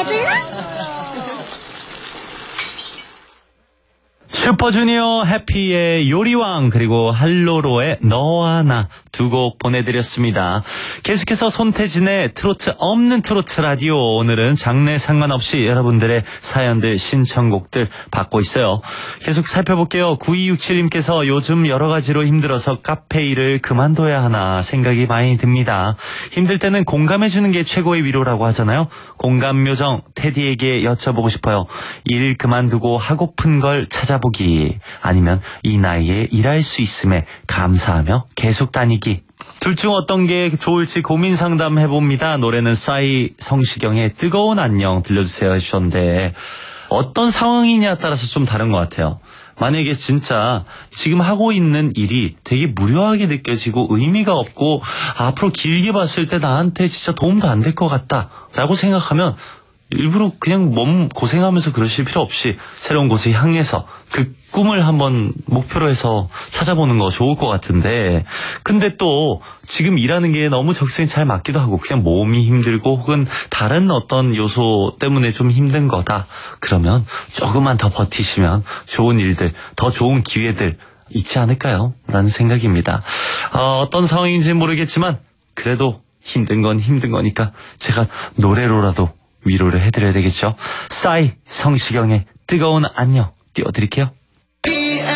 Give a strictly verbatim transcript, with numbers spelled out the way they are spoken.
슈퍼주니어 해피의 요리왕 그리고 할로로의 너와 나 두 곡 보내드렸습니다. 계속해서 손태진의 트로트 없는 트로트 라디오, 오늘은 장르 상관없이 여러분들의 사연들 신청곡들 받고 있어요. 계속 살펴볼게요. 구이육칠님께서 요즘 여러 가지로 힘들어서 카페 일을 그만둬야 하나 생각이 많이 듭니다. 힘들 때는 공감해주는 게 최고의 위로라고 하잖아요. 공감 요정 테디에게 여쭤보고 싶어요. 일 그만두고 하고픈 걸 찾아보기, 아니면 이 나이에 일할 수 있음에 감사하며 계속 다니기. 둘 중 어떤 게 좋을지 고민 상담 해봅니다. 노래는 싸이 성시경의 뜨거운 안녕 들려주세요 해주셨는데, 어떤 상황이냐에 따라서 좀 다른 것 같아요. 만약에 진짜 지금 하고 있는 일이 되게 무료하게 느껴지고 의미가 없고 앞으로 길게 봤을 때 나한테 진짜 도움도 안 될 것 같다 라고 생각하면 일부러 그냥 몸 고생하면서 그러실 필요 없이 새로운 곳을 향해서 그 꿈을 한번 목표로 해서 찾아보는 거 좋을 것 같은데, 근데 또 지금 일하는 게 너무 적성에 잘 맞기도 하고 그냥 몸이 힘들고 혹은 다른 어떤 요소 때문에 좀 힘든 거다, 그러면 조금만 더 버티시면 좋은 일들, 더 좋은 기회들 있지 않을까요? 라는 생각입니다. 어, 어떤 상황인지 모르겠지만 그래도 힘든 건 힘든 거니까 제가 노래로라도 위로를 해드려야 되겠죠. 싸이 성시경의 뜨거운 안녕 띄워드릴게요.